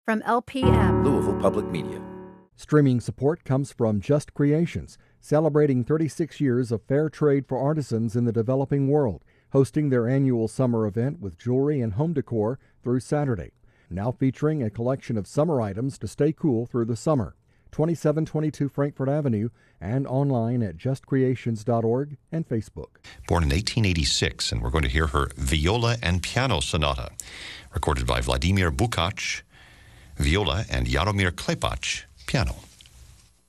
from LPM. Louisville Public Media. Streaming support comes from Just Creations, celebrating 36 years of fair trade for artisans in the developing world, hosting their annual summer event with jewelry and home decor through Saturday. Now featuring a collection of summer items to stay cool through the summer. 2722 Frankfort Avenue and online at justcreations.org and Facebook. Born in 1886, and we're going to hear her Viola and Piano Sonata, recorded by Vladimir Bukac, viola, and Jaromir Klepac, piano.